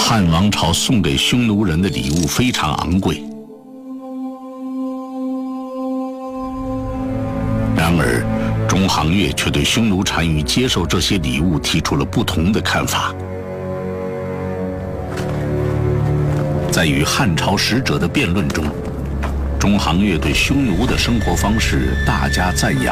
汉王朝送给匈奴人的礼物非常昂贵，然而中行月却对匈奴单于接受这些礼物提出了不同的看法。在与汉朝使者的辩论中，中行月对匈奴的生活方式大加赞扬。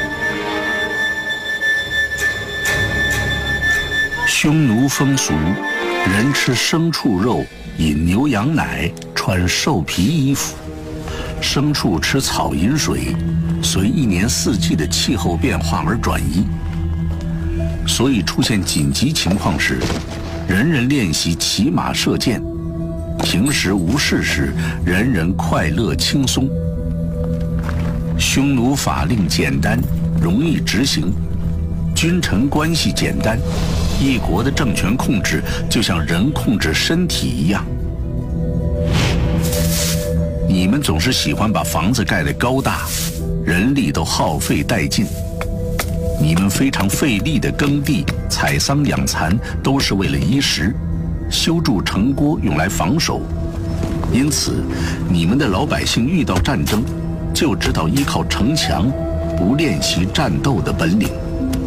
匈奴风俗，人吃牲畜肉，饮牛羊奶，穿兽皮衣服，牲畜吃草饮水，随一年四季的气候变化而转移。所以出现紧急情况时，人人练习骑马射箭；平时无事时，人人快乐轻松。匈奴法令简单，容易执行，君臣关系简单。一国的政权控制就像人控制身体一样。你们总是喜欢把房子盖得高大，人力都耗费殆尽。你们非常费力的耕地、采桑养蚕，都是为了衣食；修筑城郭用来防守。因此，你们的老百姓遇到战争，就知道依靠城墙，不练习战斗的本领。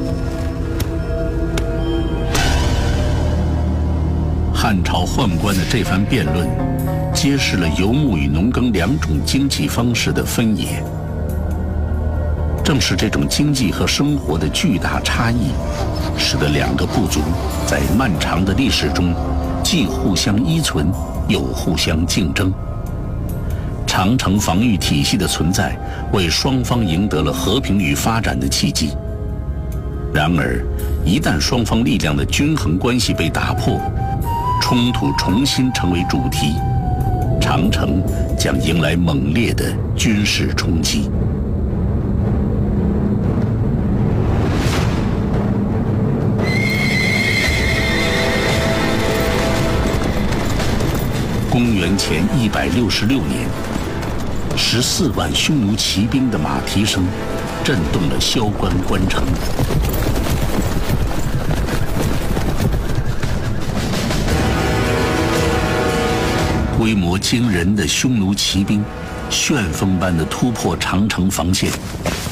汉朝宦官的这番辩论，揭示了游牧与农耕两种经济方式的分野。正是这种经济和生活的巨大差异，使得两个部族在漫长的历史中，既互相依存，又互相竞争。长城防御体系的存在，为双方赢得了和平与发展的契机。然而，一旦双方力量的均衡关系被打破，冲突重新成为主题，长城将迎来猛烈的军事冲击。公元前166年，14万匈奴骑兵的马蹄声震动了萧关关城。规模惊人的匈奴骑兵，旋风般地突破长城防线，